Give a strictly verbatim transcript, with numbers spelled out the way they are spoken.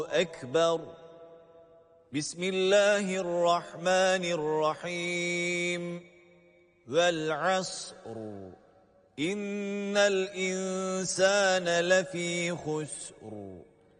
أكبر. بسم الله الرحمن الرحيم. والعصر إن الإنسان لفي خسر